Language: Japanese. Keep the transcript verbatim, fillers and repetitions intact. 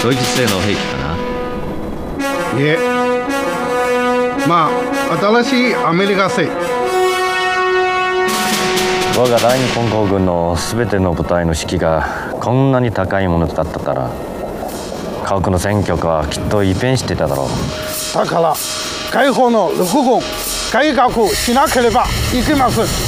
ドイツ製の兵器かな。 いえ、まあ新しいアメリカ製。 我が第二混合軍の全ての部隊の士気がこんなに高いものだったたら、家屋の戦局はきっと一変してただろう。 だから解放の陸軍改革しなければいけません。